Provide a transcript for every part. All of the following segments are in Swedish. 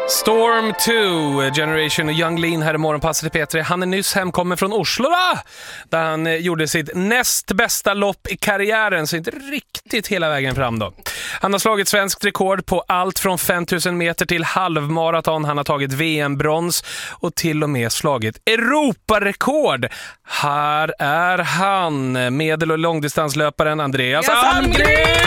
Storm 2, Generation och Yung Lean här i morgonpasset till P3. Han är nyss hemkommen från Oslo där han gjorde sitt näst bästa lopp i karriären, så inte riktigt hela vägen fram då. Han har slagit svenskt rekord på allt från 5000 meter till halvmaraton. Han har tagit VM-brons och till och med slagit Europarekord. Här är han, medel- och långdistanslöparen Andreas Almgren!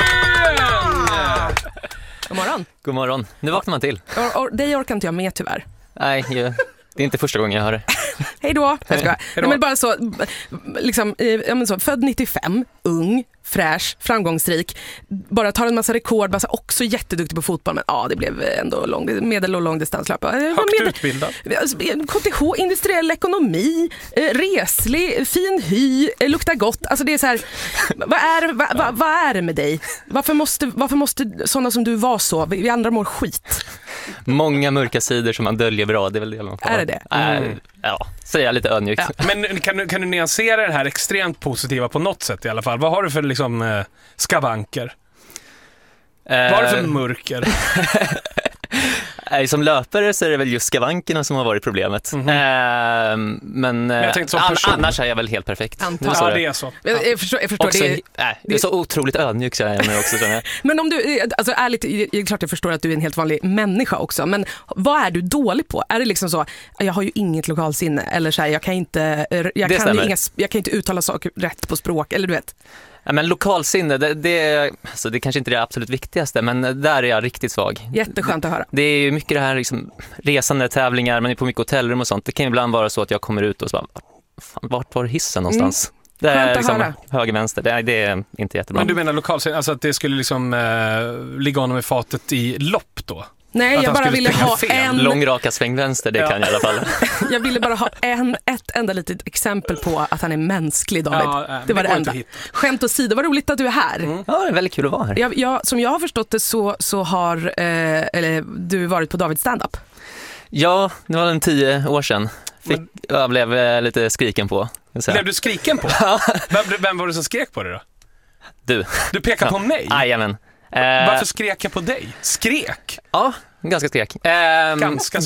God morgon. God morgon. Nu vaknar man till. Dig orkar inte jag med tyvärr. Nej, det är inte första gången jag hör det. Hej då. Men bara så, liksom, född 95, ung, fräsch, framgångsrik, bara tar en massa rekord, bara också jätteduktig på fotboll, men det blev ändå medel- och långdistanslöpare. Högt utbildad. KTH, industriell ekonomi, reslig, fin hy, luktar gott. Alltså det är så här, vad är det med dig? Varför måste sådana som du vara så? Vi andra mår skit. Många mörka sidor som man döljer bra, det är väl det man får. Är det? Ja, säger jag lite ödmjukt. Ja, men kan du nyansera det här extremt positiva på något sätt i alla fall? Vad har du för liksom skavanker? Vad har du för mörker? Som löpare så är det väl just skavankerna som har varit problemet. Men jag tänkte annars är jag väl helt perfekt. Ja, det är så. Jag förstår också, det är så otroligt ödmjuk så jag nu också. Men om du, alltså ärligt, det är klart jag förstår att du är en helt vanlig människa också, men vad är du dålig på? Är det liksom så, jag har ju inget lokalsinne, eller så här, jag kan inte uttala saker rätt på språk, eller du vet? Ja, men lokalsinne, det kanske inte är det absolut viktigaste, men där är jag riktigt svag. Jätteskönt att höra. Det är ju mycket det här liksom, resande tävlingar, men på mycket hotellrum och sånt. Det kan ju ibland vara så att jag kommer ut och så bara, vart var hissen någonstans? Det är liksom höger, vänster, det är inte jättebra. Men du menar lokalsinne, alltså att det skulle liksom ligga honom i fatet i lopp då? Nej, jag bara ville ha en långraka svängvänster, det kan jag i alla fall. Jag ville bara ha ett enda litet exempel på att han är mänsklig, David. Ja, det var det enda. Skämt åsido, vad roligt att du är här. Ja, det är väldigt kul att vara här. Som jag har förstått det så har du varit på Davids stand-up. Ja, det var 10 år sedan. Jag blev lite skriken på. Blev du skriken på? Vem var det som skrek på det då? Du pekar på mig? Jajamän. Varför skrek jag på dig? Skrek? Ja, ganska skrek. Ganska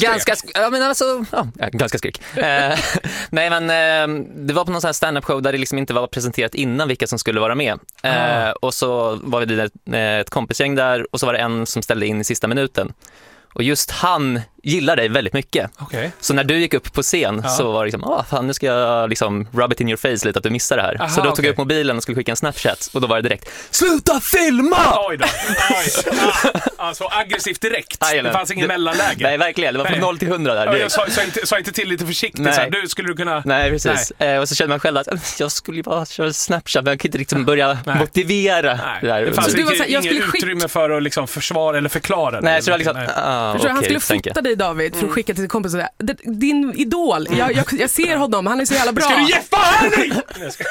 skrek. Nej, men det var på någon sån här stand-up-show där det liksom inte var presenterat innan vilka som skulle vara med. Och så var vi ett kompisgäng där, och så var det en som ställde in i sista minuten. Och just han gillar dig väldigt mycket. Okay. Så när du gick upp på scen så var det liksom, fan, nu ska jag liksom rub it in your face lite att du missar det här. Så då tog jag upp mobilen och skulle skicka en Snapchat, och då var det direkt, sluta filma! Oj då. Alltså aggressivt direkt. Det fanns ingen mellanläge. Nej, verkligen. Det var från 0 till 100 där. Jag sa inte till lite försiktigt. Nej. Så här, skulle du kunna... Nej, precis. Och så kände man själv att jag skulle bara köra Snapchat, men jag kan inte liksom börja motivera det där. Det fanns inget utrymme för att liksom försvara eller förklara det. Nej, så det var liksom... han skulle fota dig, David, för att skicka till sin kompis. Din idol, jag ser honom, han är så jävla bra. Ska du ge fan?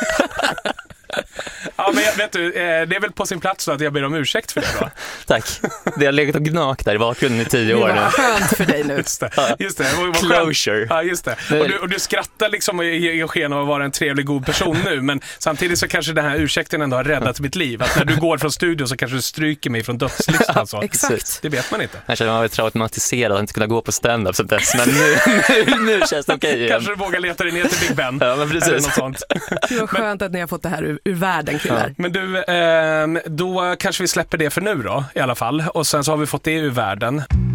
Ja, men vet du, det är väl på sin plats då att jag ber om ursäkt för det då. Tack. Det har legat och gnagt där i bakgrunden i 10 år nu. Det var skönt för dig nu. Just det. Closure. Ja, just det. Och du skrattar liksom och ger sken av att vara en trevlig, god person nu, men samtidigt så kanske den här ursäkten ändå har räddat mitt liv. Att när du går från studion så kanske du stryker mig från dödslistan. Så. Exakt. Det vet man inte. Jag känner mig traumatiserad att inte kunna gå på stand-up så dess, men nu känns det okej igen. Kanske du vågar leta dig ner till Big Ben. Ja, men precis. Eller något sånt. Det var skönt att ni har fått det här ur världen, killar. Ja. Men du, då kanske vi släpper det för nu då, i alla fall. Och sen så har vi fått det ur världen.